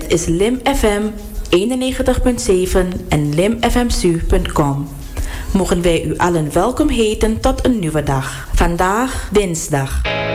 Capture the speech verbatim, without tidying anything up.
is Lim F M eenennegentig punt zeven en limfmsu punt com. Mogen wij u allen welkom heten tot een nieuwe dag. Vandaag dinsdag